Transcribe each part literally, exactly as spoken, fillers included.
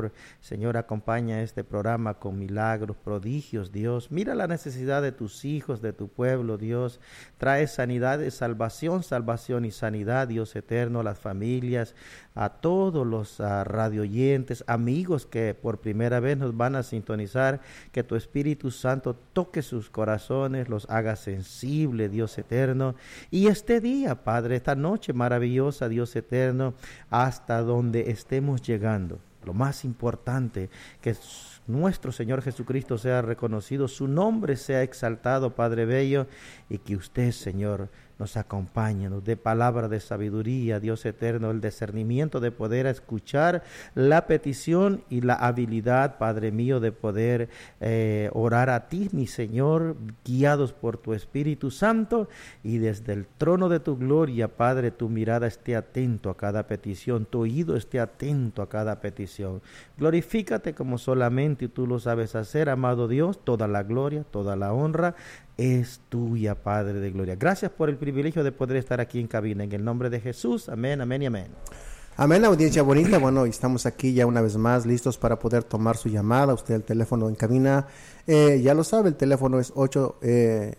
favor, Señor, acompaña este programa con milagros, prodigios, Dios. Mira la necesidad de tus hijos, de tu pueblo, Dios. Trae sanidad, salvación, salvación y sanidad, Dios eterno, a las familias, a todos los uh, radioyentes, amigos que por primera vez nos van a sintonizar, que tu Espíritu Santo toque sus corazones, los haga sensibles, Dios eterno. Y este día, Padre, esta noche maravillosa, Dios eterno, hasta donde estemos llegando, lo más importante, que nuestro Señor Jesucristo sea reconocido, su nombre sea exaltado, Padre bello, y que usted, Señor, nos acompañe, nos dé palabra de sabiduría, Dios eterno, el discernimiento de poder escuchar la petición y la habilidad, Padre mío, de poder eh, orar a ti, mi Señor, guiados por tu Espíritu Santo, y desde el trono de tu gloria, Padre, tu mirada esté atento a cada petición, tu oído esté atento a cada petición. Glorifícate como solamente tú lo sabes hacer, amado Dios. Toda la gloria, toda la honra es tuya, Padre de gloria. Gracias por el privilegio de poder estar aquí en cabina. En el nombre de Jesús, amén, amén y amén. Amén, audiencia bonita. Bueno, estamos aquí ya una vez más listos para poder tomar su llamada. Usted el teléfono en cabina, eh, ya lo sabe, el teléfono es ocho... Eh,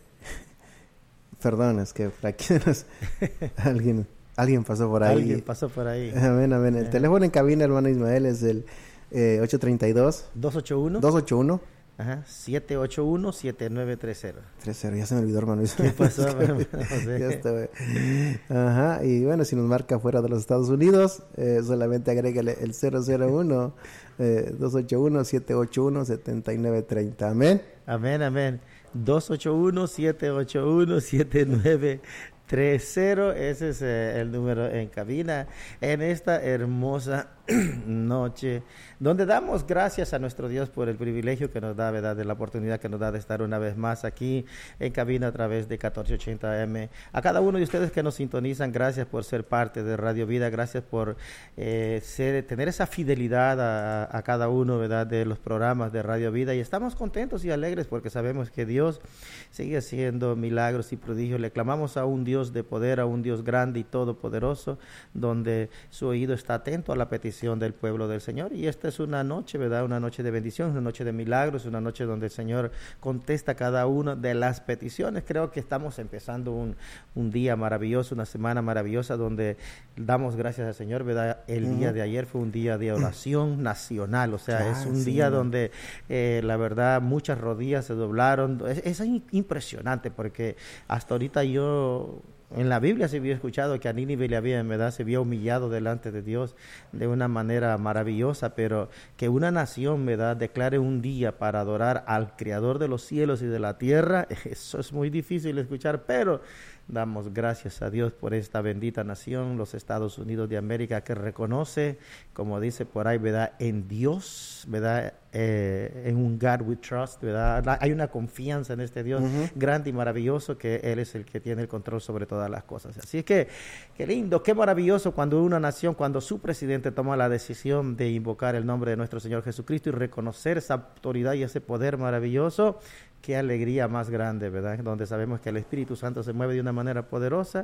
perdón, es que por aquí nos, alguien, alguien pasó por ahí. Alguien pasó por ahí. Amén, amén. El eh. teléfono en cabina, hermano Ismael, es el eh, ocho treinta y dos. dos ochenta y uno. dos ochenta y uno. Ajá, siete ocho uno, siete nueve tres cero. tres cero, ya se me olvidó, hermano. ¿Qué pasó, hermano? Ya está, güey. Ajá, y bueno, si nos marca fuera de los Estados Unidos, eh, solamente agrégale el cero cero uno, eh, dos ochenta y uno, siete ochenta y uno, siete nueve tres cero. Amén. Amén, amén. dos ochenta y uno, siete ochenta y uno, siete nueve tres cero. Ese es eh, el número en cabina en esta hermosa noche, donde damos gracias a nuestro Dios por el privilegio que nos da, ¿verdad?, de la oportunidad que nos da de estar una vez más aquí en cabina a través de catorce ochenta A M. A cada uno de ustedes que nos sintonizan, gracias por ser parte de Radio Vida, gracias por eh, ser, tener esa fidelidad a, a cada uno, ¿verdad?, de los programas de Radio Vida, y estamos contentos y alegres porque sabemos que Dios sigue haciendo milagros y prodigios. Le clamamos a un Dios de poder, a un Dios grande y todopoderoso, donde su oído está atento a la petición del pueblo del Señor. Y esta es una noche, ¿verdad?, una noche de bendición, una noche de milagros, una noche donde el Señor contesta cada una de las peticiones. Creo que estamos empezando un, un día maravilloso, una semana maravillosa, donde damos gracias al Señor, ¿verdad? El uh-huh. día de ayer fue un día de oración nacional, o sea, claro, es un sí. día donde eh, la verdad muchas rodillas se doblaron. Es, es impresionante porque hasta ahorita yo... En la Biblia se había escuchado que a Nínive le había, ¿verdad?, se había humillado delante de Dios de una manera maravillosa, pero que una nación, ¿verdad?, declare un día para adorar al Creador de los cielos y de la tierra, eso es muy difícil de escuchar, pero damos gracias a Dios por esta bendita nación, los Estados Unidos de América, que reconoce, como dice por ahí, ¿verdad?, en Dios, ¿verdad?, eh, en un God we trust, ¿verdad? Hay una confianza en este Dios uh-huh. grande y maravilloso, que Él es el que tiene el control sobre todas las cosas. Así es que, qué lindo, qué maravilloso cuando una nación, cuando su presidente toma la decisión de invocar el nombre de nuestro Señor Jesucristo y reconocer esa autoridad y ese poder maravilloso. Qué alegría más grande, ¿verdad? Donde sabemos que el Espíritu Santo se mueve de una manera poderosa,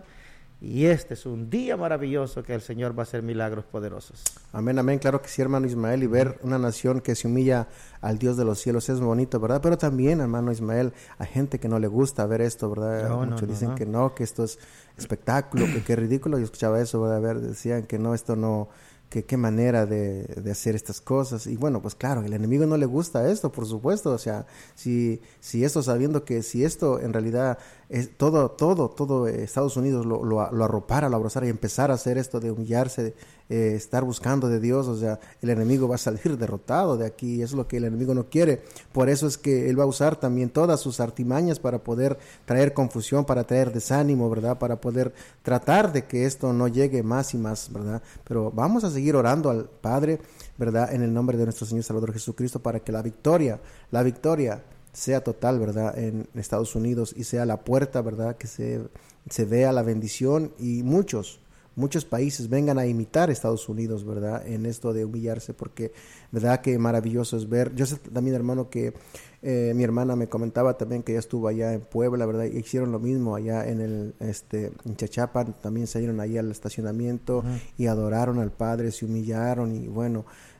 y este es un día maravilloso que el Señor va a hacer milagros poderosos. Amén, amén, claro que sí, hermano Ismael, y ver una nación que se humilla al Dios de los cielos es bonito, ¿verdad? Pero también, hermano Ismael, hay gente que no le gusta ver esto, ¿verdad? No, Muchos no, dicen no, no. que no, que esto es espectáculo, que qué ridículo. Yo escuchaba eso, ¿verdad? A ver, decían que no, esto no... que qué manera de, de hacer estas cosas. Y bueno, pues claro, el enemigo no le gusta esto, por supuesto. O sea, si, si esto, sabiendo que si esto en realidad es todo, todo, todo eh, Estados Unidos lo, lo, lo arropara, lo abrazara y empezar a hacer esto de humillarse, eh, estar buscando de Dios, o sea, el enemigo va a salir derrotado de aquí, y eso es lo que el enemigo no quiere. Por eso es que él va a usar también todas sus artimañas para poder traer confusión, para traer desánimo, ¿verdad? Para poder tratar de que esto no llegue más y más, ¿verdad? Pero vamos a seguir orando al Padre, ¿verdad?, en el nombre de nuestro Señor Salvador Jesucristo, para que la victoria, la victoria sea total, ¿verdad?, en Estados Unidos, y sea la puerta, ¿verdad?, que se, se vea la bendición, y muchos, muchos países vengan a imitar a Estados Unidos, ¿verdad?, en esto de humillarse, porque, ¿verdad?, que maravilloso es ver. Yo sé también, hermano, que eh, mi hermana me comentaba también que ella estuvo allá en Puebla, ¿verdad?, y hicieron lo mismo allá en el este en Chachapan, también salieron ahí al estacionamiento uh-huh. y adoraron al Padre, se humillaron, y bueno,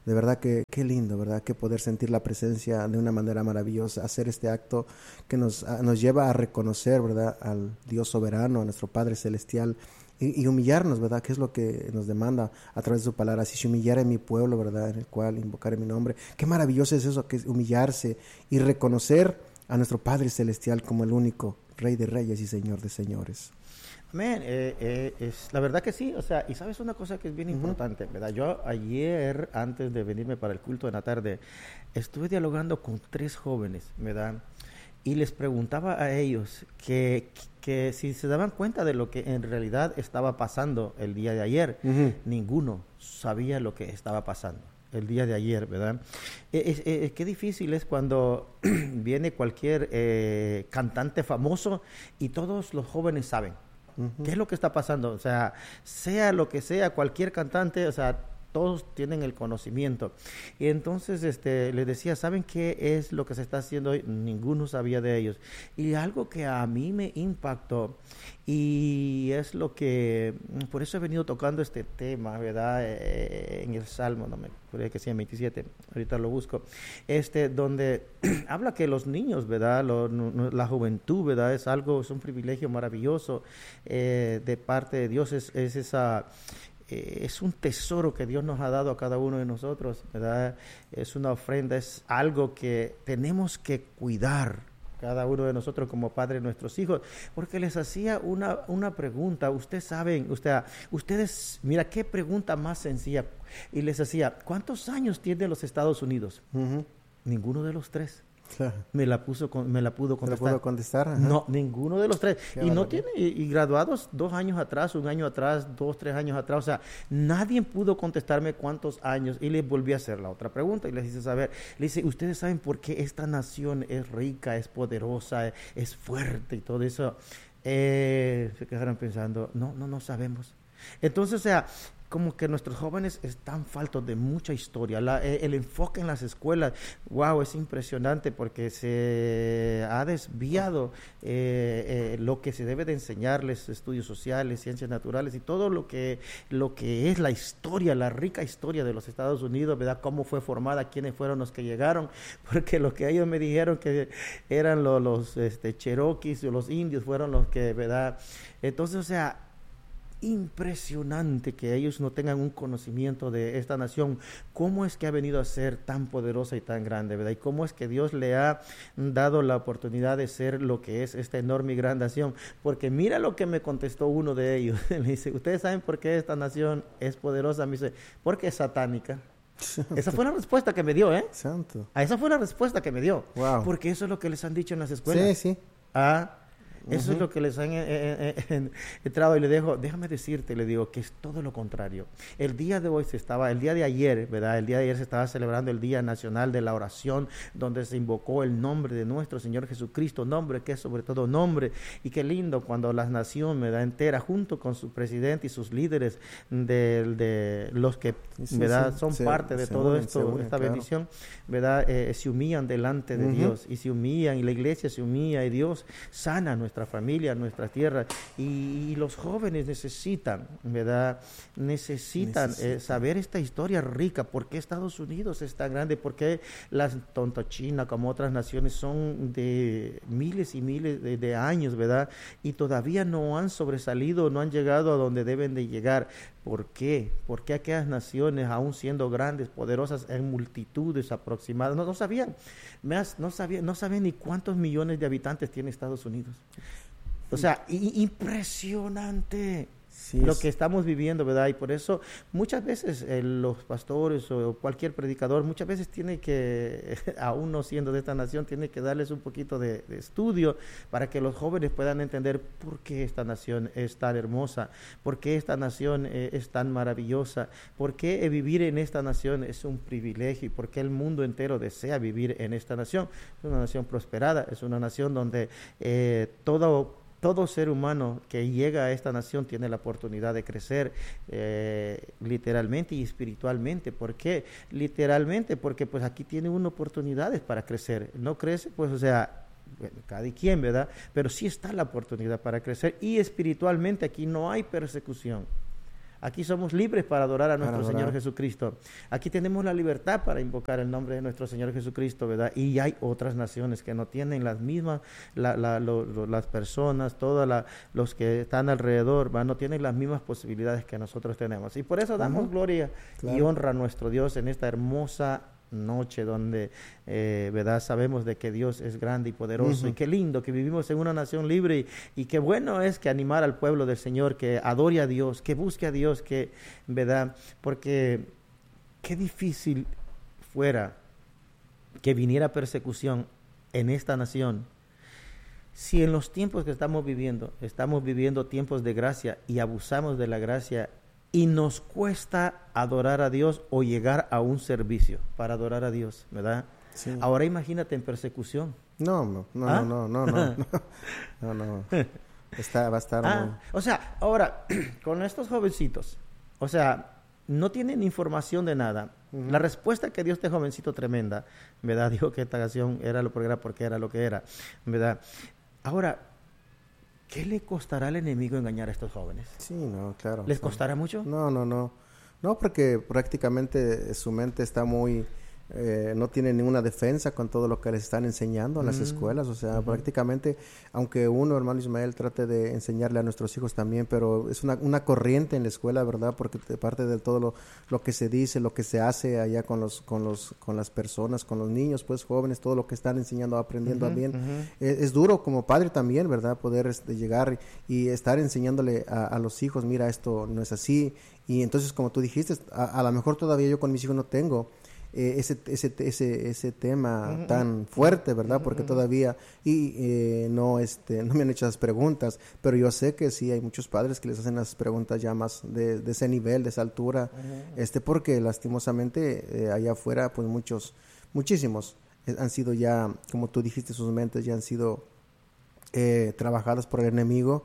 De verdad que qué lindo, ¿verdad? Que poder sentir la presencia de una manera maravillosa, hacer este acto que nos, a, nos lleva a reconocer, ¿verdad? Al Dios soberano, a nuestro Padre celestial, y, y humillarnos, ¿verdad? Que es lo que nos demanda a través de su palabra. Si se humillara en mi pueblo, ¿verdad? En el cual invocaré mi nombre. Qué maravilloso es eso, que es humillarse y reconocer a nuestro Padre celestial como el único Rey de Reyes y Señor de Señores. Amén, eh, eh, es la verdad que sí, o sea, y sabes una cosa que es bien uh-huh. importante, ¿verdad? Yo ayer, antes de venirme para el culto de la tarde, estuve dialogando con tres jóvenes, ¿verdad? Y les preguntaba a ellos que, que si se daban cuenta de lo que en realidad estaba pasando el día de ayer. Uh-huh. Ninguno sabía lo que estaba pasando el día de ayer, ¿verdad? Es, es, es, qué difícil es cuando viene cualquier eh, cantante famoso y todos los jóvenes saben. Uh-huh. ¿Qué es lo que está pasando? O sea, sea lo que sea, cualquier cantante, o sea, todos tienen el conocimiento. Y entonces este, les decía, ¿saben qué es lo que se está haciendo hoy? Ninguno sabía de ellos. Y algo que a mí me impactó, y es lo que, por eso he venido tocando este tema, ¿verdad? Eh, en el Salmo, no me acuerdo que sea en veintisiete, ahorita lo busco, este, donde habla que los niños, ¿verdad? Lo, no, la juventud, ¿verdad? Es algo, es un privilegio maravilloso eh, de parte de Dios, es, es esa... Eh, es un tesoro que Dios nos ha dado a cada uno de nosotros, ¿verdad? Es una ofrenda, es algo que tenemos que cuidar cada uno de nosotros como padres de nuestros hijos, porque les hacía una, una pregunta, ustedes saben, usted, ustedes, mira qué pregunta más sencilla, y les hacía, ¿cuántos años tienen los Estados Unidos? Uh-huh. Ninguno de los tres. Claro. Me la puso con, me la pudo contestar. ¿Me la pudo contestar? Ajá. No, ninguno de los tres. Qué y barbaridad. no tiene, y, y graduados dos años atrás, un año atrás, dos, tres años atrás. O sea, nadie pudo contestarme cuántos años. Y les volví a hacer la otra pregunta y les hice saber. Le dice, ¿ustedes saben por qué esta nación es rica, es poderosa, es fuerte y todo eso? Eh, se quedaron pensando, no, no, no sabemos. Entonces, o sea, como que nuestros jóvenes están faltos de mucha historia. La, eh, el enfoque en las escuelas, wow, es impresionante porque se ha desviado eh, eh, lo que se debe de enseñarles, estudios sociales, ciencias naturales y todo lo que, lo que es la historia, la rica historia de los Estados Unidos, ¿verdad? Cómo fue formada, quiénes fueron los que llegaron, porque lo que ellos me dijeron que eran los, los este, cherokees o los indios fueron los que, ¿verdad? Entonces, o sea, impresionante que ellos no tengan un conocimiento de esta nación, cómo es que ha venido a ser tan poderosa y tan grande, ¿verdad? Y cómo es que Dios le ha dado la oportunidad de ser lo que es esta enorme y gran nación, porque mira lo que me contestó uno de ellos, me dice, ¿ustedes saben por qué esta nación es poderosa? Me dice, porque es satánica. Santo. Esa fue la respuesta que me dio, ¿eh? Santo. A esa fue la respuesta que me dio. Wow. Porque eso es lo que les han dicho en las escuelas. Sí, sí. Ah, eso uh-huh. es lo que les han eh, eh, eh, entrado y le dejo, déjame decirte, le digo que es todo lo contrario. El día de hoy se estaba, el día de ayer, ¿verdad? El día de ayer se estaba celebrando el Día Nacional de la Oración, donde se invocó el nombre de nuestro Señor Jesucristo, nombre que es sobre todo nombre, y qué lindo cuando la nación, ¿verdad? Entera, junto con su presidente y sus líderes de, de los que, sí, ¿verdad? Sí, son se, parte de todo unen, esto, unen, esta claro. bendición, ¿verdad? Eh, se humillan delante de uh-huh. Dios, y se humillan, y la iglesia se humilla, y Dios sana nuestra familia, nuestra tierra, y, y los jóvenes necesitan, ¿verdad? Necesitan eh, saber esta historia rica, por qué Estados Unidos es tan grande, por qué las tanto China como otras naciones son de miles y miles de, de años, ¿verdad? Y todavía no han sobresalido, no han llegado a donde deben de llegar. ¿Por qué? ¿Por qué aquellas naciones, aún siendo grandes, poderosas en multitudes aproximadas, no, no sabían, no sabían, no sabían ni cuántos millones de habitantes tiene Estados Unidos? O sea, i- impresionante. Sí, lo es. que estamos viviendo, ¿verdad? Y por eso muchas veces eh, los pastores o cualquier predicador muchas veces tiene que, aún no siendo de esta nación, tiene que darles un poquito de, de estudio para que los jóvenes puedan entender por qué esta nación es tan hermosa, por qué esta nación eh, es tan maravillosa, por qué eh, vivir en esta nación es un privilegio y por qué el mundo entero desea vivir en esta nación. Es una nación prosperada, es una nación donde eh, todo Todo ser humano que llega a esta nación tiene la oportunidad de crecer eh, literalmente y espiritualmente. ¿Por qué? Literalmente porque pues aquí tiene uno oportunidades para crecer. No crece, pues o sea, bueno, cada quien, ¿verdad? Pero sí está la oportunidad para crecer. Y espiritualmente aquí no hay persecución. Aquí somos libres para adorar a nuestro Para adorar. Señor Jesucristo. Aquí tenemos la libertad para invocar el nombre de nuestro Señor Jesucristo, ¿verdad? Y hay otras naciones que no tienen las mismas, la, la, lo, lo, las personas, todos los que están alrededor, ¿verdad? No tienen las mismas posibilidades que nosotros tenemos. Y por eso damos uh-huh. gloria claro. y honra a nuestro Dios en esta hermosa noche donde eh, verdad sabemos de que Dios es grande y poderoso uh-huh. y qué lindo que vivimos en una nación libre y, y qué bueno es que animar al pueblo del Señor que adore a Dios, que busque a Dios, que verdad, porque qué difícil fuera que viniera persecución en esta nación si en los tiempos que estamos viviendo estamos viviendo tiempos de gracia y abusamos de la gracia y nos cuesta adorar a Dios o llegar a un servicio para adorar a Dios, ¿verdad? Sí. Ahora imagínate en persecución. No, no, no, ¿Ah? no, no, no, no, no, no. Está, va a estar ah, muy... O sea, ahora, con estos jovencitos, o sea, no tienen información de nada. Uh-huh. La respuesta que dio este jovencito tremenda, ¿verdad? Dijo que esta canción era lo que era porque era lo que era, ¿verdad? Ahora, ¿qué le costará al enemigo engañar a estos jóvenes? Sí, no, claro. ¿Les costará mucho? No, no, no. No, porque prácticamente su mente está muy... Eh, no tiene ninguna defensa con todo lo que les están enseñando en las mm. escuelas. O sea, uh-huh. prácticamente, aunque uno, hermano Ismael, trate de enseñarle a nuestros hijos también, pero es una, una corriente en la escuela, ¿verdad? Porque de parte de todo lo, lo que se dice, lo que se hace allá con los con los con las personas, con los niños, pues jóvenes, todo lo que están enseñando, aprendiendo uh-huh, bien. Uh-huh. Es, es duro como padre también, ¿verdad? Poder este, llegar y estar enseñándole a, a los hijos, mira, esto no es así. Y entonces, como tú dijiste, a, a lo mejor todavía yo con mis hijos no tengo Eh, ese, ese, ese, ese tema uh-huh. tan fuerte, ¿verdad? Porque uh-huh. todavía y eh, no este no me han hecho esas preguntas, pero yo sé que sí hay muchos padres que les hacen las preguntas ya más de, de ese nivel, de esa altura, uh-huh. este porque lastimosamente eh, allá afuera pues muchos, muchísimos eh, han sido ya, como tú dijiste, sus mentes ya han sido eh, trabajadas por el enemigo.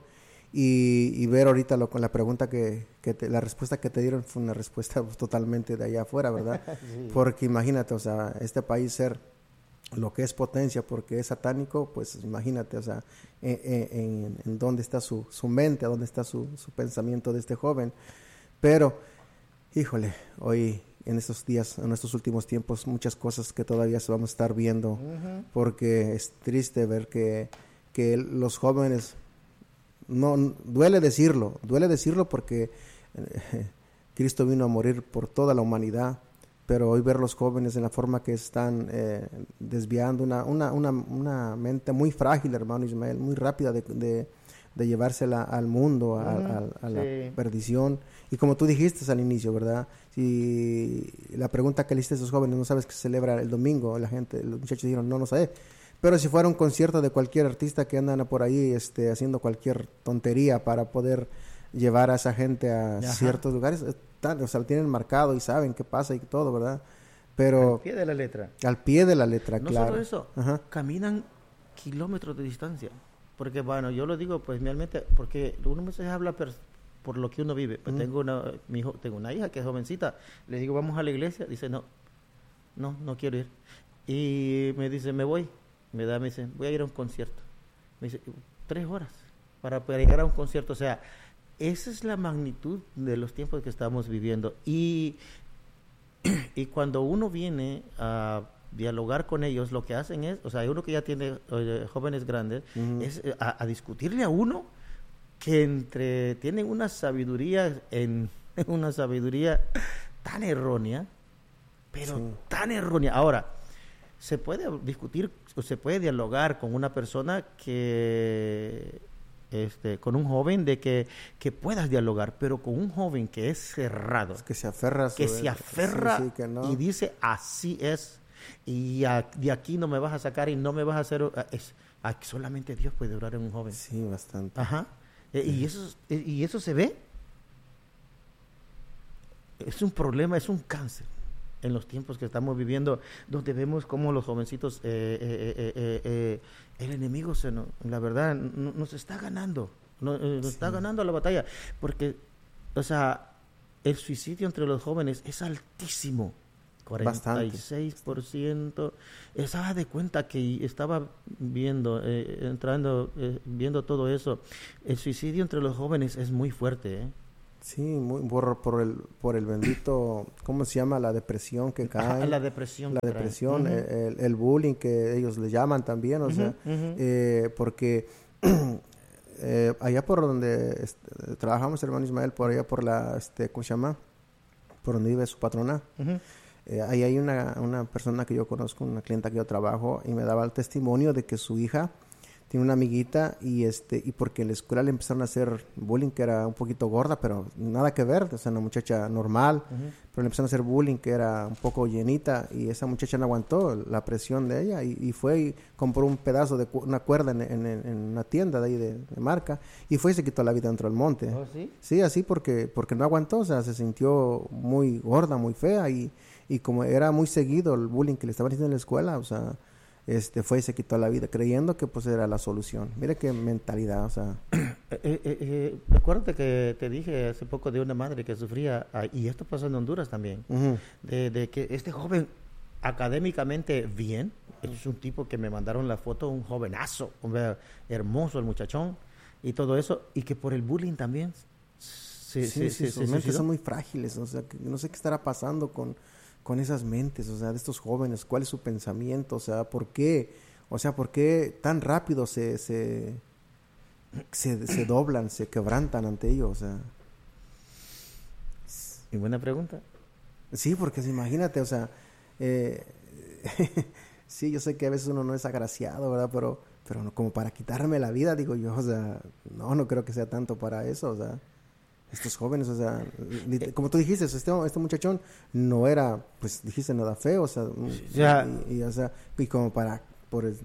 Y, y ver ahorita lo, con la pregunta que, que te, la respuesta que te dieron fue una respuesta pues, totalmente de allá afuera, ¿verdad? Sí. Porque imagínate, o sea, este país ser lo que es potencia porque es satánico, pues imagínate, o sea, en, en, en dónde está su, su mente, dónde está su, su pensamiento de este joven. Pero, híjole, hoy en estos días, en estos últimos tiempos, muchas cosas que todavía se vamos a estar viendo, uh-huh. porque es triste ver que, que los jóvenes... No, duele decirlo, duele decirlo porque eh, Cristo vino a morir por toda la humanidad, pero hoy ver los jóvenes en la forma que están eh, desviando una, una, una, una mente muy frágil, hermano Ismael, muy rápida de, de, de llevársela al mundo, a, uh-huh. a, a la sí. perdición. Y como tú dijiste al inicio, ¿verdad? Si la pregunta que le hiciste a esos jóvenes, ¿no sabes que se celebra el domingo? La gente, los muchachos dijeron, no, no sé. Pero si fuera un concierto de cualquier artista que andan por ahí este, haciendo cualquier tontería para poder llevar a esa gente a Ajá. ciertos lugares, están, o sea, lo tienen marcado y saben qué pasa y todo, ¿verdad? Pero... Al pie de la letra. Al pie de la letra, no claro. No solo eso, Ajá. caminan kilómetros de distancia. Porque, bueno, yo lo digo pues realmente, porque uno se habla per, por lo que uno vive. Pues mm. tengo, una, mi hijo, tengo una hija que es jovencita, le digo, vamos a la iglesia, dice, no, no, no quiero ir. Y me dice, me voy. Me da, me dice, voy a ir a un concierto. Me dice, tres horas para poder llegar a un concierto. O sea, esa es la magnitud de los tiempos que estamos viviendo. Y, y cuando uno viene a dialogar con ellos, lo que hacen es, o sea, hay uno que ya tiene eh, jóvenes grandes, uh-huh. es a, a discutirle a uno que entre tienen una sabiduría, en una sabiduría tan errónea, pero sí. tan errónea. Ahora, se puede discutir o se puede dialogar con una persona que este con un joven de que, que puedas dialogar, pero con un joven que es cerrado, es que se aferra que se aferra sí, sí, que no. y dice así es y a, de aquí no me vas a sacar y no me vas a hacer es, aquí solamente Dios puede durar en un joven. Sí, bastante. Ajá. Sí. Y eso y eso se ve. Es un problema, es un cáncer en los tiempos que estamos viviendo, donde vemos cómo los jovencitos, eh, eh, eh, eh, eh, el enemigo, se no, la verdad, no, nos está ganando, no, eh, nos sí. está ganando la batalla, porque, o sea, el suicidio entre los jóvenes es altísimo, cuarenta y seis por ciento. Estaba de cuenta que estaba viendo, eh, entrando, eh, viendo todo eso, el suicidio entre los jóvenes es muy fuerte, ¿eh? Sí, muy, por, por, el, por el bendito, ¿cómo se llama? La depresión que cae. La depresión. La depresión, uh-huh. el, el bullying que ellos le llaman también, o uh-huh, sea, uh-huh. Eh, porque eh, allá por donde este, trabajamos, hermano Ismael, por allá por la, este, ¿cómo se llama? Por donde vive su patrona. Uh-huh. Eh, ahí hay una, una persona que yo conozco, una clienta que yo trabajo, y me daba el testimonio de que su hija tiene una amiguita y este y porque en la escuela le empezaron a hacer bullying, que era un poquito gorda, pero nada que ver, o sea, una muchacha normal, uh-huh. pero le empezaron a hacer bullying que era un poco llenita y esa muchacha no aguantó la presión de ella y, y fue y compró un pedazo de cu- una cuerda en, en, en una tienda de ahí de, de marca y fue y se quitó la vida dentro del monte. ¿Oh, sí? Sí, así porque porque no aguantó, o sea, se sintió muy gorda, muy fea y, y como era muy seguido el bullying que le estaban haciendo en la escuela, o sea, este fue y se quitó la vida creyendo que pues era la solución. Mira qué mentalidad, o sea. Eh, eh, eh, acuérdate que te dije hace poco de una madre que sufría, ah, y esto pasó en Honduras también, uh-huh. de, de que este joven académicamente bien, uh-huh. es un tipo que me mandaron la foto, un jovenazo, un hermoso el muchachón y todo eso, y que por el bullying también se, sí, se, sí, se, sus se mentes suicidó. Son muy frágiles, o sea, que no sé qué estará pasando con con esas mentes, o sea, de estos jóvenes, cuál es su pensamiento, o sea, por qué, o sea, por qué tan rápido se se, se, se doblan, se quebrantan ante ellos, o sea. Y buena pregunta. Sí, porque imagínate, o sea, eh, sí, yo sé que a veces uno no es agraciado, ¿verdad? Pero, pero no, como para quitarme la vida, digo yo, o sea, no, no creo que sea tanto para eso, o sea. Estos jóvenes, o sea, como tú dijiste, este, este muchachón no era, pues dijiste, nada feo, o sea, ya. y, y, o sea, y como para, por el,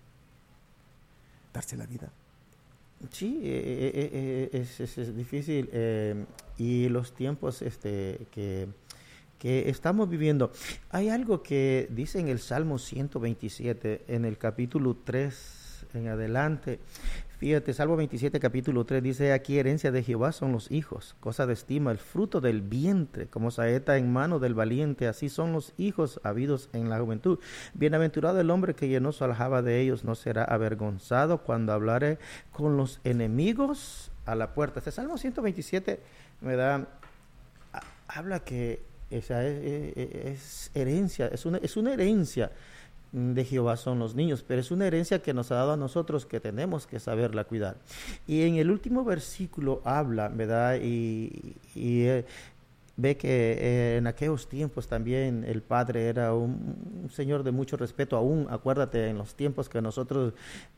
darse la vida. Sí, eh, eh, eh, es, es, es difícil eh, y los tiempos este que, que estamos viviendo. Hay algo que dice en el Salmo ciento veintisiete, en el capítulo tres en adelante. Fíjate, Salmo veintisiete, capítulo tres, dice aquí, herencia de Jehová son los hijos, cosa de estima, el fruto del vientre, como saeta en mano del valiente, así son los hijos habidos en la juventud. Bienaventurado el hombre que llenó su aljaba de ellos, no será avergonzado cuando hablare con los enemigos a la puerta. Este Salmo ciento veintisiete me da, habla que esa es, es, es herencia, es una, es una herencia de Jehová son los niños, pero es una herencia que nos ha dado a nosotros que tenemos que saberla cuidar. Y en el último versículo habla, ¿verdad? Y, y eh, ve que eh, en aquellos tiempos también el padre era un, un señor de mucho respeto, aún acuérdate en los tiempos que nosotros,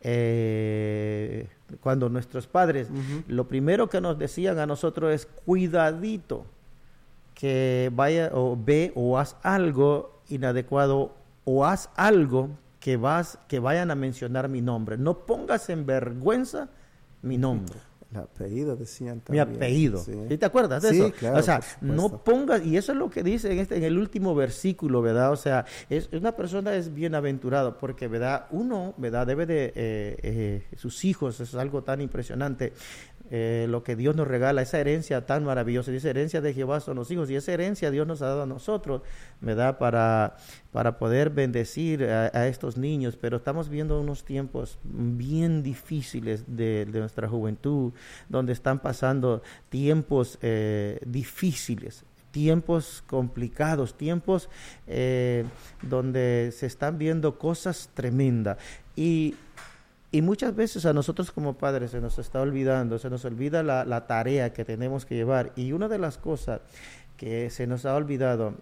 eh, cuando nuestros padres, uh-huh. lo primero que nos decían a nosotros es cuidadito, que vaya o ve o haz algo inadecuado o haz algo que vas que vayan a mencionar mi nombre. No pongas en vergüenza mi nombre. El apellido decían también. Mi apellido. Sí. ¿Sí te acuerdas de sí, eso? Claro, o sea, no pongas, y eso es lo que dice en este en el último versículo, ¿verdad? O sea, es una persona es bienaventurado porque, ¿verdad? Uno, ¿verdad? Debe de eh, eh, sus hijos, eso es algo tan impresionante. Eh, lo que Dios nos regala, esa herencia tan maravillosa, dice herencia de Jehová son los hijos, y esa herencia Dios nos ha dado a nosotros, ¿verdad? Para, para poder bendecir a, a estos niños, pero estamos viendo unos tiempos bien difíciles de, de nuestra juventud, donde están pasando tiempos eh, difíciles, tiempos complicados, tiempos eh, donde se están viendo cosas tremendas, y Y muchas veces a nosotros como padres se nos está olvidando, se nos olvida la, la tarea que tenemos que llevar. Y una de las cosas que se nos ha olvidado,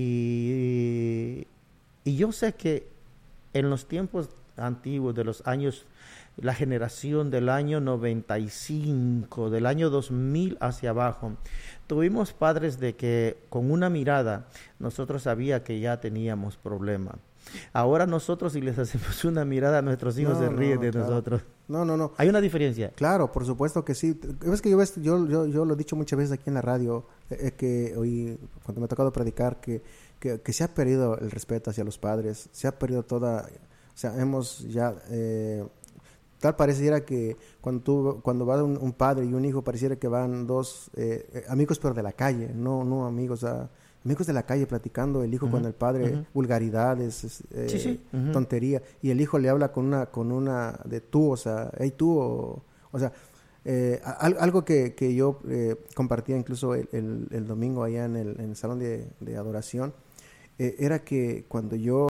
y, y yo sé que en los tiempos antiguos, de los años, la generación del año noventa y cinco, del año dos mil hacia abajo, tuvimos padres de que con una mirada nosotros sabía que ya teníamos problemas. Ahora nosotros, si les hacemos una mirada a nuestros hijos, no, se ríen no, de claro. nosotros. No, no, no. ¿Hay una diferencia? Claro, por supuesto que sí. Es que yo, yo, yo, yo lo he dicho muchas veces aquí en la radio, eh, que hoy, cuando me ha tocado predicar, que, que, que se ha perdido el respeto hacia los padres, se ha perdido toda, o sea, hemos ya, eh, tal pareciera que cuando tú, cuando va un, un padre y un hijo, pareciera que van dos eh, amigos pero de la calle, no, no amigos, o sea, amigos de la calle platicando, el hijo uh-huh, con el padre, uh-huh. vulgaridades, eh, sí, sí. Uh-huh. tontería, y el hijo le habla con una, con una de tú, o sea, hey tú, o, o sea, Eh, al, algo que, que yo eh, compartía incluso el, el, el domingo allá en el, en el salón de, de adoración, eh, era que cuando yo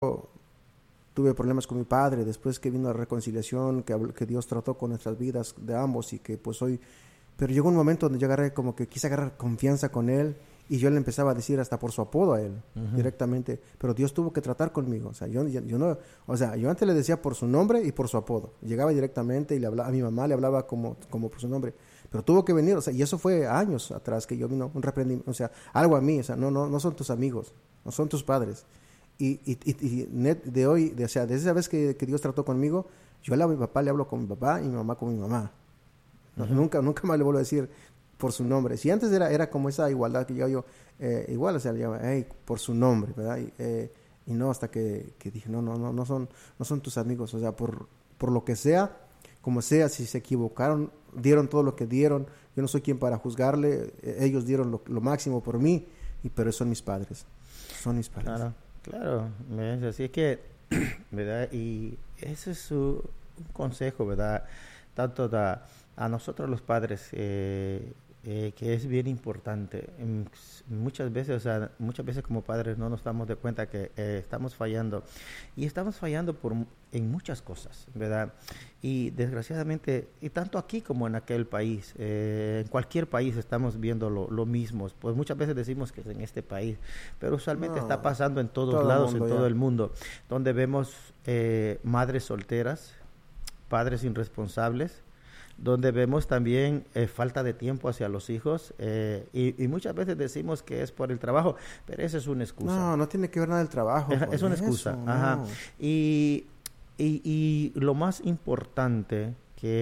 tuve problemas con mi padre, después que vino la reconciliación, que, que Dios trató con nuestras vidas de ambos y que pues hoy... Pero llegó un momento donde yo agarré como que quise agarrar confianza con él y yo le empezaba a decir hasta por su apodo a él, uh-huh. directamente, pero Dios tuvo que tratar conmigo, o sea, yo, yo, yo no, o sea, yo antes le decía por su nombre y por su apodo, llegaba directamente y le hablaba, a mi mamá le hablaba como, como por su nombre, pero tuvo que venir, o sea, y eso fue años atrás que yo vino un reprendimiento, o sea, algo a mí, o sea, no, no, no son tus amigos, no son tus padres, y, y, y, y net de hoy, de, o sea, desde esa vez que, que Dios trató conmigo, yo a mi papá le hablo con mi papá y mi mamá con mi mamá, no, uh-huh. nunca, nunca más le vuelvo a decir por su nombre. Si antes era, era como esa igualdad que yo, yo eh, igual, o sea, le llama, hey, por su nombre, ¿verdad? Y, eh, y no, hasta que, que dije, no, no, no, no son, no son tus amigos, o sea, por, por lo que sea, como sea, si se equivocaron, dieron todo lo que dieron, yo no soy quien para juzgarle, eh, ellos dieron lo, lo máximo por mí, y, pero son mis padres, son mis padres. Claro, claro, así es que, ¿verdad? Y ese es su consejo, ¿verdad? Tanto da a nosotros los padres, eh, eh, que es bien importante. Muchas veces, o sea, muchas veces como padres no nos damos de cuenta que eh, estamos fallando y estamos fallando por en muchas cosas, ¿verdad? Y desgraciadamente, y tanto aquí como en aquel país, eh, en cualquier país estamos viendo lo, lo mismo. Pues muchas veces decimos que es en este país, pero usualmente no, está pasando en todos todo lados, mundo, en todo ya. el mundo, donde vemos eh, madres solteras, padres irresponsables, donde vemos también eh, falta de tiempo hacia los hijos, eh, y, y muchas veces decimos que es por el trabajo, pero esa es una excusa. No, no tiene que ver nada el trabajo. Es, es una excusa. Eso, Ajá. No. Y, y, y lo más importante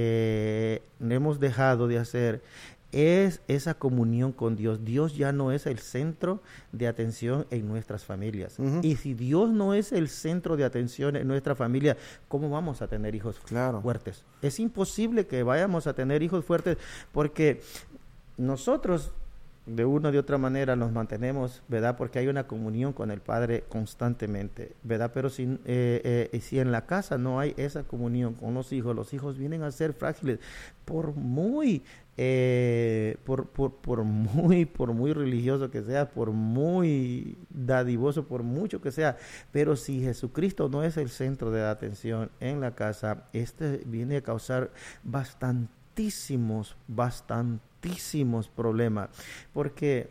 que hemos dejado de hacer es esa comunión con Dios. Dios ya no es el centro de atención en nuestras familias. Uh-huh. Y si Dios no es el centro de atención en nuestra familia, ¿cómo vamos a tener hijos claro. fuertes? Es imposible que vayamos a tener hijos fuertes porque nosotros de una o de otra manera nos mantenemos, ¿verdad? Porque hay una comunión con el Padre constantemente, ¿verdad? Pero si, eh, eh, si en la casa no hay esa comunión con los hijos, los hijos vienen a ser frágiles, por muy, eh, por, por, por muy, por muy religioso que sea, por muy dadivoso, por mucho que sea, pero si Jesucristo no es el centro de la atención en la casa, este viene a causar bastantísimos, bastantísimos Muchísimos problemas, porque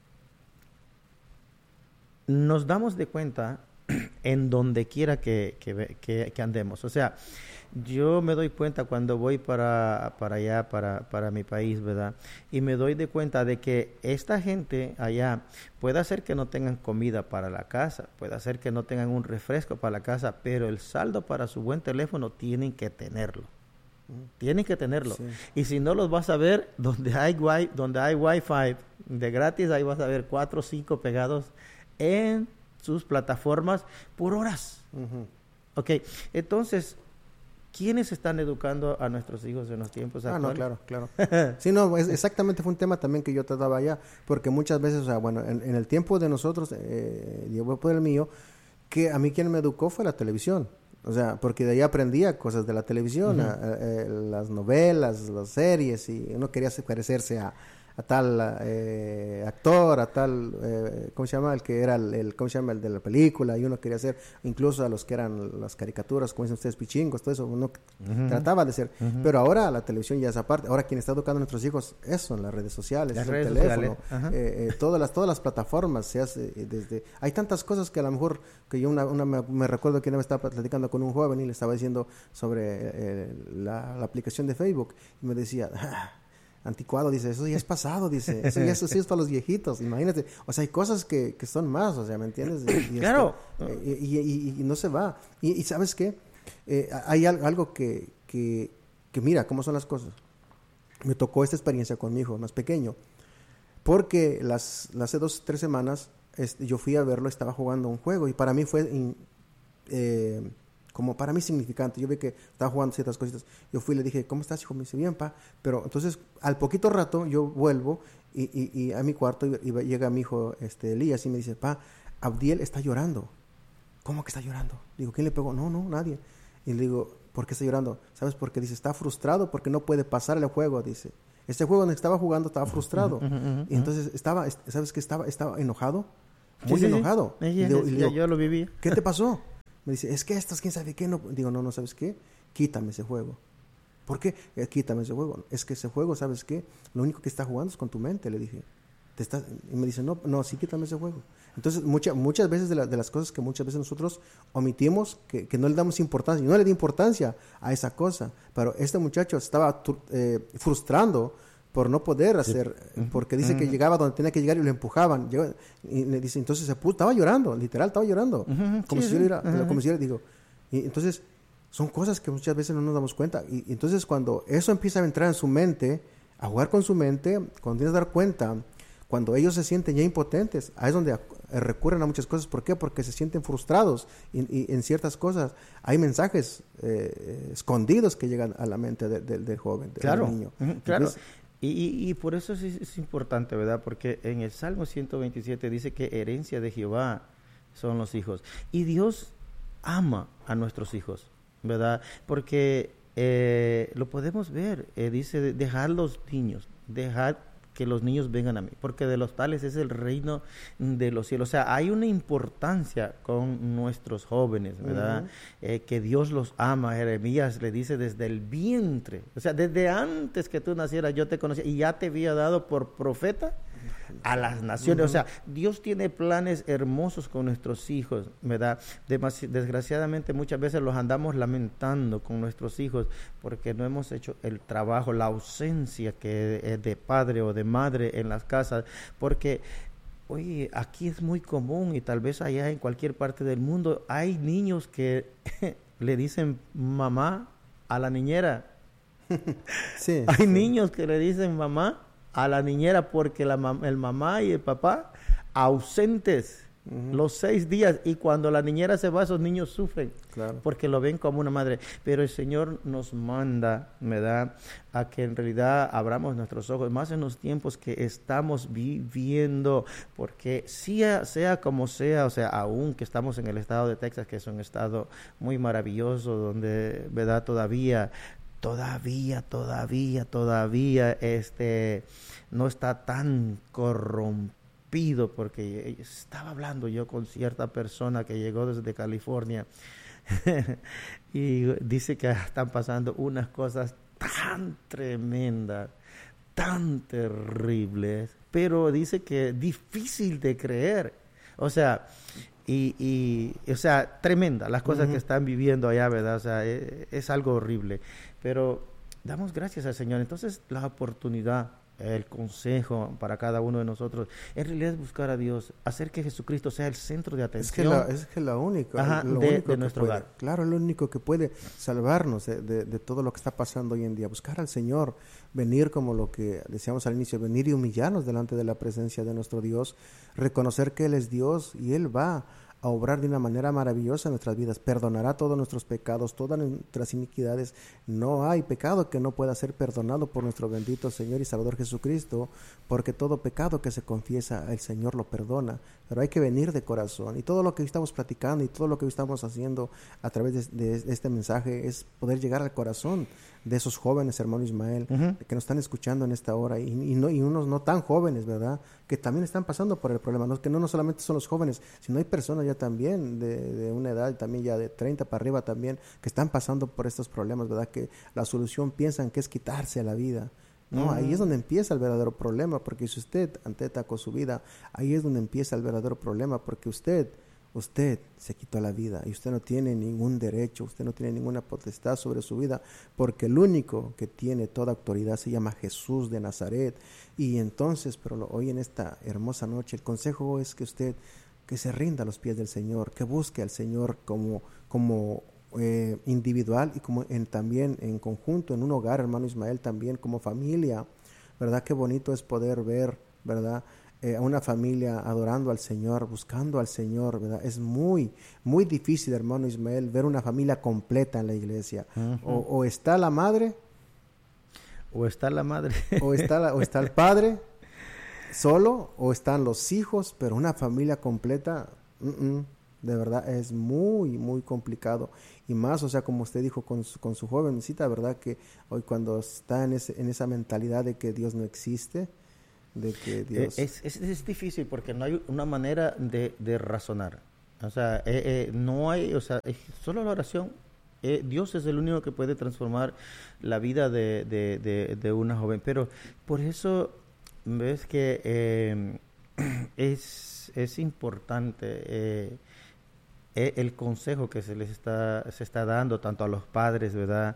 nos damos de cuenta en donde quiera que, que, que, que andemos. O sea, yo me doy cuenta cuando voy para, para allá, para, para mi país, ¿verdad? Y me doy de cuenta de que esta gente allá puede hacer que no tengan comida para la casa, puede hacer que no tengan un refresco para la casa, pero el saldo para su buen teléfono tienen que tenerlo. Tienen que tenerlo. Sí. Y si no los vas a ver, donde hay wi donde hay Wi-Fi de gratis, ahí vas a ver cuatro o cinco pegados en sus plataformas por horas. Uh-huh. Ok, entonces, ¿quiénes están educando a nuestros hijos en los tiempos ah, actuales? Ah, no, claro, claro. Sí, no, es, exactamente fue un tema también que yo trataba allá, porque muchas veces, o sea, bueno, en, en el tiempo de nosotros, eh, yo voy por el mío, que a mí quien me educó fue la televisión. O sea, porque de ahí aprendía cosas de la televisión, uh-huh. a, a, a, las novelas, las series, y uno quería parecerse a, a tal eh, actor, a tal, eh, ¿cómo se llama? El que era el, el, ¿cómo se llama? El de la película, y uno quería ser, incluso a los que eran las caricaturas, como dicen ustedes, pichingos, todo eso, uno uh-huh. trataba de ser. Uh-huh. Pero ahora la televisión ya es aparte. Ahora quien está educando a nuestros hijos, eso, en las redes sociales, las el redes teléfono, uh-huh. eh, eh, todas las todas las plataformas, se hace desde... Hay tantas cosas que a lo mejor, que yo una, una me, me recuerdo que una vez estaba platicando con un joven y le estaba diciendo sobre eh, la, la aplicación de Facebook, y me decía... Ah, anticuado, dice, eso ya es pasado, dice, eso ya eso sí es para los viejitos, imagínate, o sea, hay cosas que, que son más, o sea, ¿me entiendes? Y, y claro. Esto, y, y, y, y no se va, y, y ¿sabes qué? Eh, hay algo que, que, que mira cómo son las cosas. Me tocó esta experiencia con mi hijo más pequeño, porque las, las hace dos, tres semanas, este, yo fui a verlo, estaba jugando un juego, y para mí fue... In, eh, como para mí significante, yo vi que estaba jugando ciertas cositas, yo fui y le dije, ¿cómo estás, hijo? Me dice, bien, pa, pero entonces, al poquito rato, yo vuelvo, y, y, y a mi cuarto, y, y llega mi hijo, este, Elías, y me dice, pa, Abdiel está llorando. ¿Cómo que está llorando? Digo, ¿quién le pegó? No, no, nadie. Y le digo, ¿por qué está llorando? ¿Sabes por qué? Dice, está frustrado porque no puede pasar el juego, dice. Este juego en el que estaba jugando estaba frustrado. Uh-huh, uh-huh. Y entonces estaba, ¿sabes qué? Estaba, estaba enojado. Muy sí, enojado. Sí, sí. Y digo, y digo, yo lo viví. ¿Qué te pasó? Me dice, es que estas, ¿quién sabe qué? No. Digo, no, no, ¿sabes qué? Quítame ese juego. ¿Por qué? Eh, quítame ese juego. Es que ese juego, ¿sabes qué? Lo único que está jugando es con tu mente, le dije. Te está... Y me dice, no, no, sí, quítame ese juego. Entonces, mucha, muchas veces de, la, de las cosas que muchas veces nosotros omitimos, que, que no le damos importancia, y no le di importancia a esa cosa, pero este muchacho estaba eh, frustrando por no poder hacer, sí. porque dice uh-huh. que llegaba donde tenía que llegar y lo empujaban, Llegó, y le dice, entonces se puso, estaba llorando, literal, estaba llorando, uh-huh. como, sí, si yo era, uh-huh. como si yo digo, y entonces son cosas que muchas veces no nos damos cuenta, y, y entonces cuando eso empieza a entrar en su mente, a jugar con su mente, cuando tienes que dar cuenta, cuando ellos se sienten ya impotentes, ahí es donde recurren a muchas cosas. ¿Por qué? Porque se sienten frustrados y, y en ciertas cosas hay mensajes eh, escondidos que llegan a la mente de, de, del joven, del claro, niño. Uh-huh, claro, Entonces, y, y, y por eso es, es importante, ¿verdad? Porque en el Salmo ciento veintisiete dice que herencia de Jehová son los hijos. Y Dios ama a nuestros hijos, ¿verdad? Porque eh, lo podemos ver, eh, dice, dejar los niños, dejar que los niños vengan a mí, porque de los tales es el reino de los cielos. O sea, hay una importancia con nuestros jóvenes, ¿verdad? Uh-huh. Eh, que Dios los ama. Jeremías le dice desde el vientre, o sea, desde antes que tú nacieras yo te conocía y ya te había dado por profeta a las naciones. Uh-huh. O sea, Dios tiene planes hermosos con nuestros hijos, ¿verdad? Demasi- desgraciadamente muchas veces los andamos lamentando con nuestros hijos porque no hemos hecho el trabajo, la ausencia que es de padre o de madre en las casas, porque oye, aquí es muy común y tal vez allá en cualquier parte del mundo hay niños que le dicen mamá a la niñera. Sí, hay sí. niños que le dicen mamá a la niñera porque la mam- el mamá y el papá ausentes uh-huh. los seis días, y cuando la niñera se va esos niños sufren, claro. porque lo ven como una madre. Pero el Señor nos manda, ¿verdad?, a que en realidad abramos nuestros ojos, más en los tiempos que estamos viviendo, porque sea, sea como sea, o sea, aún que estamos en el estado de Texas, que es un estado muy maravilloso, donde, ¿verdad?, todavía Todavía, todavía, todavía este, no está tan corrompido, porque estaba hablando yo con cierta persona que llegó desde California y dice que están pasando unas cosas tan tremendas, tan terribles, pero dice que es difícil de creer. O sea, y, y o sea, tremenda las cosas uh-huh. que están viviendo allá, ¿verdad? O sea, es, es algo horrible. Pero damos gracias al Señor. Entonces, la oportunidad, el consejo para cada uno de nosotros, en realidad es buscar a Dios, hacer que Jesucristo sea el centro de atención. Es que la, es que la única, Ajá, lo de, único de que nuestro puede, hogar. Claro, es lo único que puede salvarnos de, de, de todo lo que está pasando hoy en día. Buscar al Señor, venir como lo que decíamos al inicio, venir y humillarnos delante de la presencia de nuestro Dios, reconocer que Él es Dios y Él va a obrar de una manera maravillosa en nuestras vidas, perdonará todos nuestros pecados, todas nuestras iniquidades. No hay pecado que no pueda ser perdonado por nuestro bendito Señor y Salvador Jesucristo, porque todo pecado que se confiesa, el Señor lo perdona, pero hay que venir de corazón. Y todo lo que estamos platicando y todo lo que estamos haciendo a través de, de, de este mensaje es poder llegar al corazón de esos jóvenes, hermano Ismael, uh-huh. que nos están escuchando en esta hora, y, y, no, y unos no tan jóvenes, ¿verdad?, que también están pasando por el problema, no, que no, no solamente son los jóvenes, sino hay personas ya también de, de una edad también ya de treinta para arriba también, que están pasando por estos problemas, ¿verdad?, que la solución piensan que es quitarse la vida. No, uh-huh. ahí es donde empieza el verdadero problema, porque si usted atenta con su vida, ahí es donde empieza el verdadero problema, porque usted Usted se quitó la vida y usted no tiene ningún derecho, usted no tiene ninguna potestad sobre su vida, porque el único que tiene toda autoridad se llama Jesús de Nazaret. Y entonces, pero lo, hoy en esta hermosa noche, el consejo es que usted que se rinda a los pies del Señor, que busque al Señor como, como eh, individual y como en, también en conjunto, en un hogar, hermano Ismael, también como familia, ¿verdad? Qué bonito es poder ver, ¿verdad?, Eh, a una familia adorando al Señor, buscando al Señor, ¿verdad? Es muy, muy difícil, hermano Ismael, ver una familia completa en la iglesia. Uh-huh. O, o está la madre, o está la madre, o está, la, o está el padre solo, o están los hijos, pero una familia completa, uh-uh. De verdad, es muy, muy complicado. Y más, o sea, como usted dijo con su, con su jovencita, ¿verdad? Que hoy cuando está en, ese, en esa mentalidad de que Dios no existe, de que Dios... Es, es, es difícil porque no hay una manera de, de razonar. O sea, eh, eh, no hay, o sea, es solo la oración. Eh, Dios es el único que puede transformar la vida de, de, de, de una joven. Pero por eso, ves que eh, es, es importante... Eh, el consejo que se les está se está dando tanto a los padres, ¿verdad?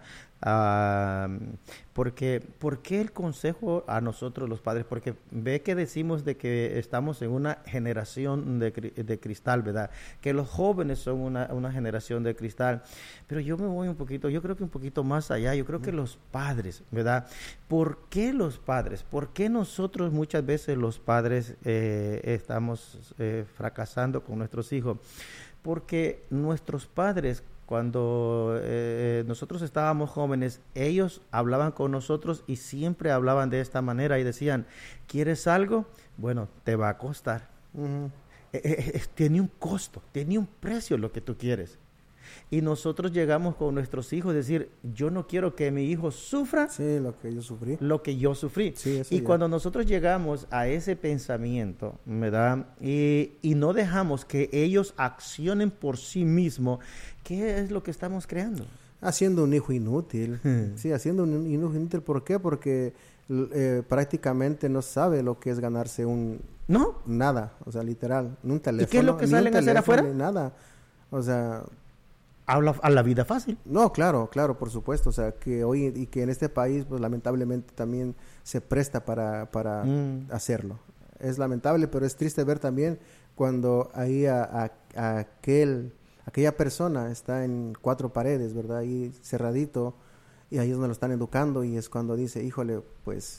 Uh, porque ¿por qué el consejo a nosotros los padres? Porque ve que decimos de que estamos en una generación de, de cristal, ¿verdad? Que los jóvenes son una, una generación de cristal, pero yo me voy un poquito, yo creo que un poquito más allá, yo creo que los padres, ¿verdad? ¿Por qué los padres? ¿Por qué nosotros muchas veces los padres eh, estamos eh, fracasando con nuestros hijos? Porque nuestros padres, cuando eh, nosotros estábamos jóvenes, ellos hablaban con nosotros y siempre hablaban de esta manera y decían, ¿quieres algo? Bueno, te va a costar. Uh-huh. eh, eh, tiene un costo, tiene un precio lo que tú quieres. Y nosotros llegamos con nuestros hijos a decir, yo no quiero que mi hijo sufra sí, lo que yo sufrí. Lo que yo sufrí. Sí, y ya. Cuando nosotros llegamos a ese pensamiento, ¿verdad? Y, y no dejamos que ellos accionen por sí mismos, ¿qué es lo que estamos creando? Haciendo un hijo inútil. Hmm. Sí, haciendo un hijo inútil. ¿Por qué? Porque eh, prácticamente no sabe lo que es ganarse un... ¿No? Nada, o sea, literal. Un teléfono. ¿Y qué es lo que salen a hacer afuera? Ni nada. O sea... A la, a la vida fácil. No, claro, claro, por supuesto. O sea, que hoy y que en este país, pues lamentablemente también se presta para, para mm. hacerlo. Es lamentable, pero es triste ver también cuando ahí a, a, a aquel, aquella persona está en cuatro paredes, ¿verdad? Ahí cerradito, y ahí es donde lo están educando, y es cuando dice, híjole, pues,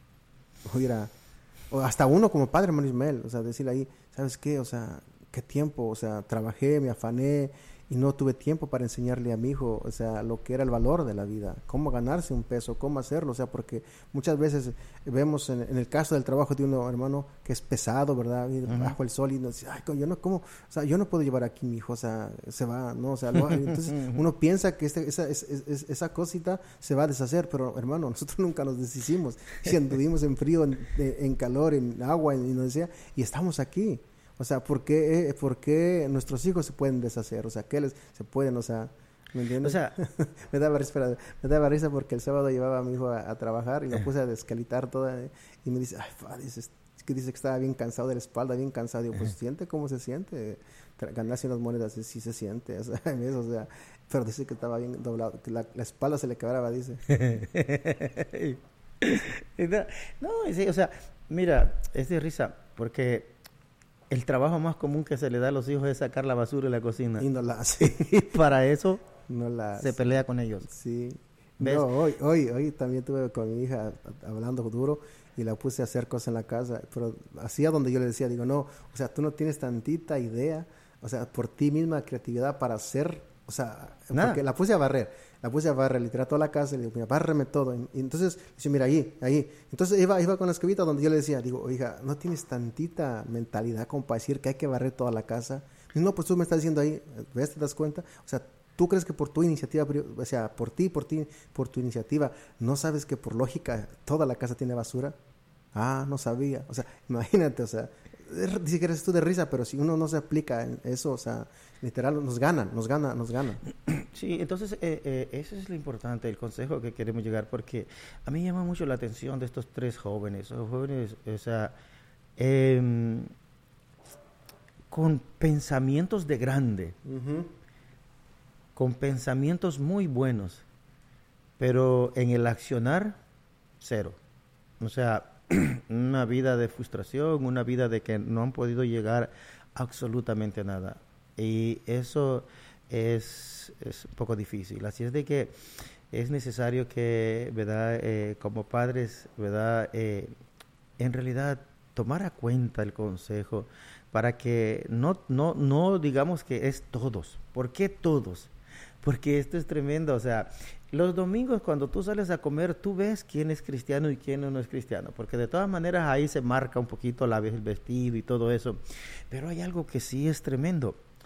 mira, o hasta uno como padre, hermano Ismael, o sea, decirle ahí, ¿sabes qué? O sea, qué tiempo, o sea, trabajé, me afané, y no tuve tiempo para enseñarle a mi hijo, o sea, lo que era el valor de la vida, cómo ganarse un peso, cómo hacerlo, o sea, porque muchas veces vemos en, en el caso del trabajo de uno, hermano, que es pesado, ¿verdad? Y uh-huh. bajo el sol y nos dice, ay, yo no, ¿cómo? O sea, yo no puedo llevar aquí mi hijo, o sea, se va, ¿no? O sea, lo, entonces uno piensa que este, esa, esa, esa, esa cosita se va a deshacer, pero hermano, nosotros nunca nos deshicimos, si anduvimos en frío, en, en calor, en agua, y nos decía, y estamos aquí. O sea, ¿por qué, eh, ¿por qué nuestros hijos se pueden deshacer? O sea, ¿qué les se pueden, o sea, ¿me entiendes? O sea, me daba espera, me daba risa porque el sábado llevaba a mi hijo a, a trabajar y lo puse a descalitar toda eh, y me dice, ay, fa, dice, que dice que estaba bien cansado de la espalda, bien cansado. Digo, pues siente cómo se siente, Tra- ganarse unas monedas, sí, sí se siente, o sea, eso, o sea, pero dice que estaba bien doblado, que la, la espalda se le quebraba, dice. No, sí, o sea, mira, es de risa porque el trabajo más común que se le da a los hijos es sacar la basura de la cocina. Y no la hace. Y para eso no la se pelea con ellos. Sí. ¿Ves? No, hoy, hoy, hoy también tuve con mi hija hablando duro y la puse a hacer cosas en la casa, pero hacía donde yo le decía, digo, no, o sea, tú no tienes tantita idea, o sea, por ti misma creatividad para hacer, o sea, Nada. Porque la puse a barrer, la puse a barrer, literal toda la casa, y le digo, mira, bárreme todo, y, y entonces, dice, mira, ahí, ahí, entonces iba, iba con la escobita donde yo le decía, digo, hija, ¿no tienes tantita mentalidad como para decir que hay que barrer toda la casa? Y no, pues tú me estás diciendo ahí, ¿ves, te das cuenta? O sea, ¿tú crees que por tu iniciativa, o sea, por ti, por ti, por tu iniciativa, no sabes que por lógica toda la casa tiene basura? Ah, no sabía, o sea, imagínate, o sea, dice que eres tú de risa, pero si uno no se aplica en eso, o sea, literal, nos ganan, nos gana, nos gana. Sí, entonces, eh, eh, eso es lo importante, el consejo que queremos llegar, porque a mí llama mucho la atención de estos tres jóvenes, los jóvenes, o sea, eh, con pensamientos de grande, uh-huh. con pensamientos muy buenos, pero en el accionar, cero. O sea, una vida de frustración, una vida de que no han podido llegar absolutamente a nada. Y eso es, es un poco difícil. Así es de que es necesario que, ¿verdad? Eh, como padres, ¿verdad? Eh, en realidad tomar a cuenta el consejo para que no, no, no digamos que es todos. ¿Por qué todos? Porque esto es tremendo, o sea, los domingos cuando tú sales a comer, tú ves quién es cristiano y quién no es cristiano, porque de todas maneras ahí se marca un poquito la, el vestido y todo eso, pero hay algo que sí es tremendo.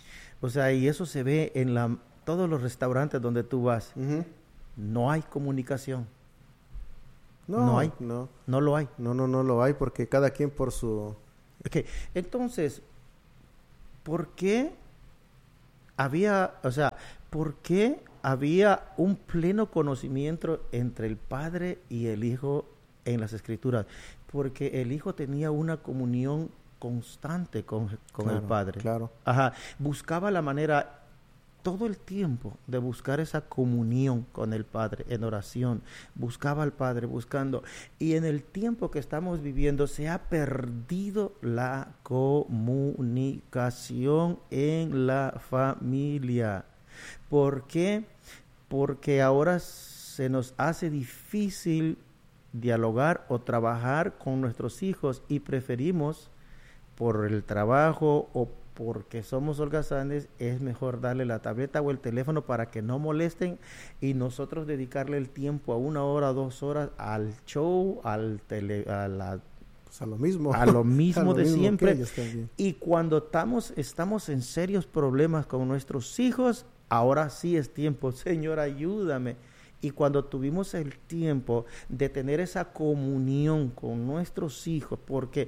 O sea, y eso se ve en la, todos los restaurantes donde tú vas. Ujú. No hay comunicación. No, No hay. No, No lo hay. no, no, no lo hay porque cada quien por su... Ok, entonces, ¿por qué había, o sea, por qué había un pleno conocimiento entre el Padre y el Hijo en las Escrituras? Porque el Hijo tenía una comunión constante con, con Claro, el Padre. claro. Ajá, buscaba la manera todo el tiempo de buscar esa comunión con el Padre en oración, buscaba al Padre buscando, y en el tiempo que estamos viviendo se ha perdido la comunicación en la familia. ¿Por qué? Porque ahora se nos hace difícil dialogar o trabajar con nuestros hijos y preferimos, por el trabajo o porque somos holgazanes, es mejor darle la tableta o el teléfono para que no molesten y nosotros dedicarle el tiempo a una hora, dos horas al show, al tele, a la Pues a lo mismo. a lo mismo A lo de mismo que siempre. ellos también. Y cuando estamos, estamos en serios problemas con nuestros hijos, ahora sí es tiempo, Señor, ayúdame. Y cuando tuvimos el tiempo de tener esa comunión con nuestros hijos, porque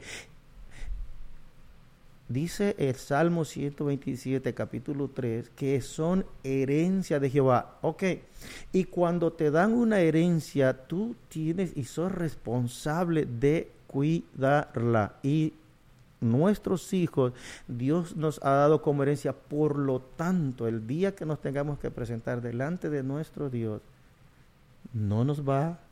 dice el Salmo ciento veintisiete, capítulo tres, que son herencia de Jehová. Ok, y cuando te dan una herencia, tú tienes y sos responsable de cuidarla. Y nuestros hijos, Dios nos ha dado como herencia. Por lo tanto, el día que nos tengamos que presentar delante de nuestro Dios, no nos va a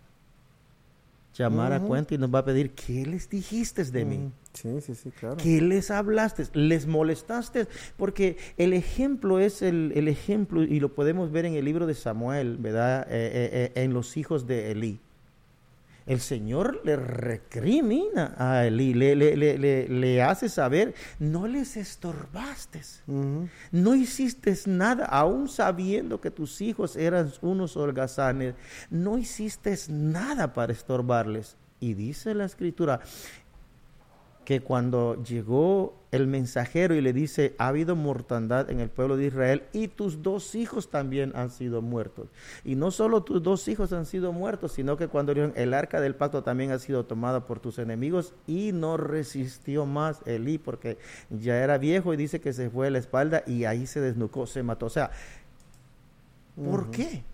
llamar uh-huh. a cuenta y nos va a pedir, ¿qué les dijiste de uh-huh. mí? Sí, sí, sí, claro. ¿Qué les hablaste? ¿Les molestaste? Porque el ejemplo es el, el ejemplo, y lo podemos ver en el libro de Samuel, ¿verdad? Eh, eh, eh, en los hijos de Elí. El Señor le recrimina a Elí, le, le, le, le, le hace saber, no les estorbaste, uh-huh. no hiciste nada, aún sabiendo que tus hijos eran unos holgazanes, no hiciste nada para estorbarles. Y dice la Escritura que cuando llegó el mensajero y le dice, ha habido mortandad en el pueblo de Israel y tus dos hijos también han sido muertos. Y no solo tus dos hijos han sido muertos, sino que cuando dijeron, el arca del pacto también ha sido tomada por tus enemigos, y no resistió más Elí porque ya era viejo, y dice que se fue a la espalda y ahí se desnucó, se mató. O sea, ¿por uh-huh. qué?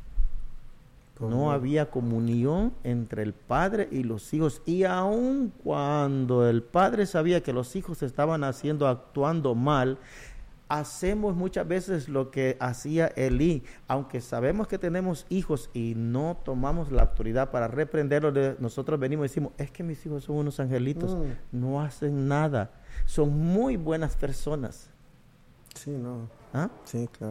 No había comunión entre el padre y los hijos, y aun cuando el padre sabía que los hijos estaban haciendo, actuando mal, hacemos muchas veces lo que hacía Elí, aunque sabemos que tenemos hijos y no tomamos la autoridad para reprenderlos. Nosotros venimos y decimos, es que mis hijos son unos angelitos, mm. no hacen nada, son muy buenas personas. Sí, no. ¿Ah? Sí, claro.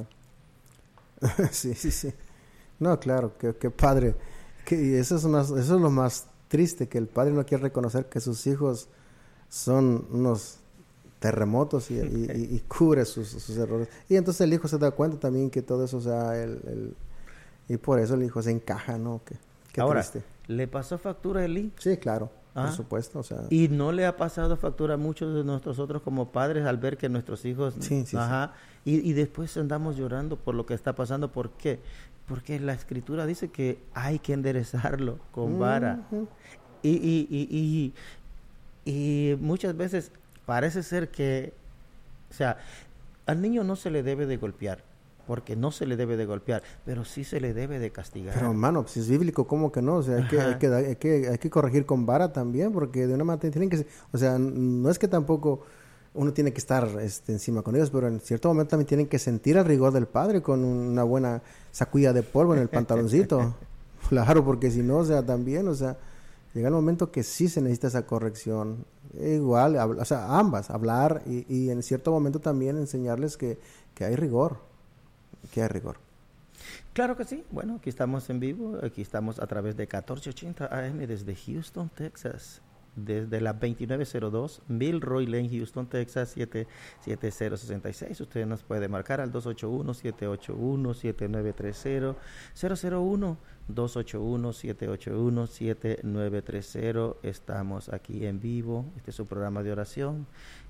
sí, sí, sí. No, claro, que, que padre, que eso es, una, eso es lo más triste, que el padre no quiere reconocer que sus hijos son unos terremotos y, y, y, y cubre sus, sus errores. Y entonces el hijo se da cuenta también que todo eso, o sea, el, el, y por eso el hijo se encaja, ¿no? Que, que Ahora, triste. ¿le pasó factura a Elí? Sí, claro. Ah. Por supuesto, o sea. Y no le ha pasado factura a muchos de nosotros como padres al ver que nuestros hijos, sí, sí, ajá, sí. Y, y después andamos llorando por lo que está pasando. ¿Por qué? Porque la Escritura dice que hay que enderezarlo con vara. Uh-huh. Y, y, y, y, y muchas veces parece ser que, o sea, al niño no se le debe de golpear, porque no se le debe de golpear, pero sí se le debe de castigar. Pero hermano, si es bíblico, ¿cómo que no? O sea, hay que, hay que, hay que, hay que corregir con vara también, porque de una manera tienen que, o sea, no es que tampoco uno tiene que estar este, encima con ellos, pero en cierto momento también tienen que sentir el rigor del padre con una buena sacudida de polvo en el pantaloncito. Claro, porque si no, o sea, también, o sea, llega el momento que sí se necesita esa corrección. Igual, habla, o sea, ambas, hablar y, y en cierto momento también enseñarles que, que hay rigor, que hay rigor. Claro que sí. Bueno, aquí estamos en vivo, aquí estamos a través de catorce ochenta A M desde Houston, Texas. Desde la veintinueve cero dos Milroy Lane, Houston, Texas, siete siete cero seis seis. Usted nos puede marcar al dos ocho uno, siete ocho uno, siete nueve tres cero, cero cero uno dos ocho uno, siete ocho uno, siete nueve tres cero. Estamos aquí en vivo. Este es su programa de oración.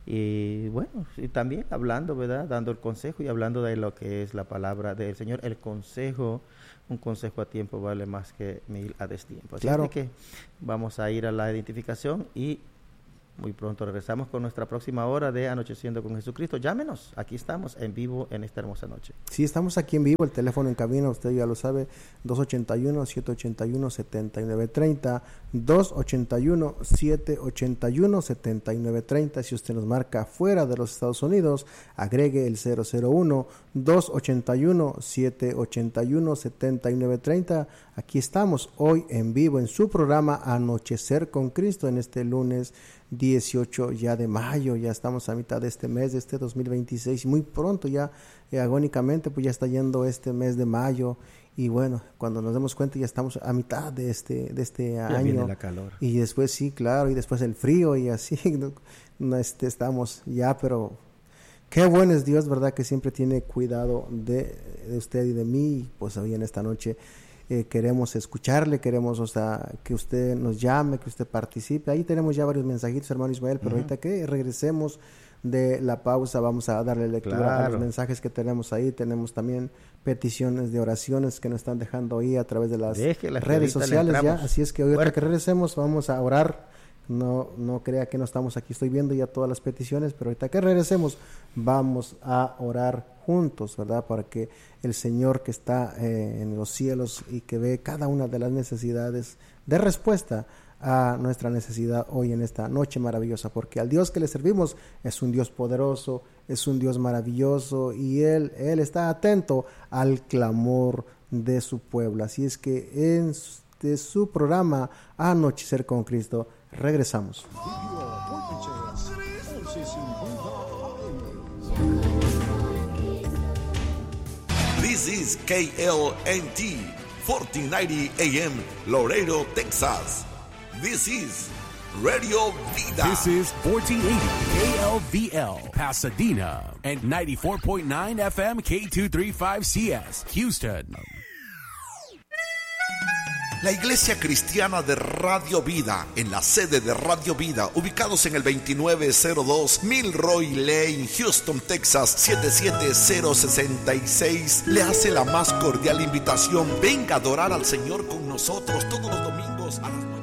Y bueno, y también hablando, ¿verdad? Dando el consejo y hablando de lo que es la palabra del Señor. El consejo, un consejo a tiempo vale más que mil a destiempo. Así Claro. que vamos a ir a la identificación y muy pronto regresamos con nuestra próxima hora de Anocheciendo con Jesucristo. Llámenos, aquí estamos en vivo en esta hermosa noche. Sí, estamos aquí en vivo, el teléfono en cabina, usted ya lo sabe, dos ocho uno, siete ocho uno, siete nueve tres cero, dos ocho uno, siete ocho uno, siete nueve tres cero. Si usted nos marca fuera de los Estados Unidos, agregue el cero cero uno, dos ocho uno, siete ocho uno, siete nueve tres cero. Aquí estamos hoy en vivo en su programa Anochecer con Cristo en este lunes dieciocho ya de mayo. Ya estamos a mitad de este mes, de este dos mil veintiséis, muy pronto ya, eh, agónicamente, pues ya está yendo este mes de mayo. Y bueno, cuando nos demos cuenta ya estamos a mitad de este, de este Ya año. viene la calor. Y después sí, claro, y después el frío y así, no, no, este, estamos ya, pero qué bueno es Dios, ¿verdad? Que siempre tiene cuidado de, de usted y de mí. Pues hoy en esta noche Eh, queremos escucharle, queremos, o sea, que usted nos llame, que usted participe. Ahí tenemos ya varios mensajitos, hermano Ismael, pero uh-huh. ahorita que regresemos de la pausa vamos a darle lectura claro. a los mensajes que tenemos ahí. Tenemos también peticiones de oraciones que nos están dejando ahí a través de las redes sociales ya, así es que ahorita bueno. que regresemos vamos a orar. No, no crea que no estamos aquí, estoy viendo ya todas las peticiones, pero ahorita que regresemos vamos a orar juntos, ¿verdad? Para que el Señor que está eh, en los cielos y que ve cada una de las necesidades dé respuesta a nuestra necesidad hoy en esta noche maravillosa, porque al Dios que le servimos es un Dios poderoso, es un Dios maravilloso y Él, Él está atento al clamor de su pueblo. Así es que en de su programa Anochecer con Cristo regresamos. This is K L N T fourteen ninety A M Laredo, Texas. This is Radio Vida. This is fourteen eighty K L V L Pasadena and ninety-four point nine F M K two thirty-five C S Houston. La Iglesia Cristiana de Radio Vida, en la sede de Radio Vida, ubicados en el veintinueve cero dos Milroy Lane, Houston, Texas, siete siete cero seis seis, le hace la más cordial invitación. Venga a adorar al Señor con nosotros todos los domingos a las nueve.